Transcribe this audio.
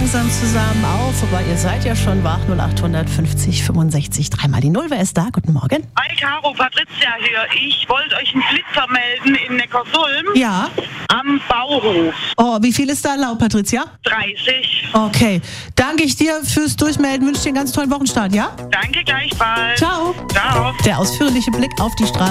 langsam zusammen auf, aber ihr seid ja schon wach. 0800 50 65 3 die 0. Wer ist da? Guten Morgen. Hi Caro, Patricia hier. Ich wollte euch einen Blitzer melden in Neckarsulm Ja. am Bauhof. Oh, wie viel ist da erlaubt, Patricia? 30. Okay. Danke ich dir fürs Durchmelden. Wünsche dir einen ganz tollen Wochenstart, ja? Danke gleichfalls. Ciao. Ciao. Der ausführliche Blick auf die Straße.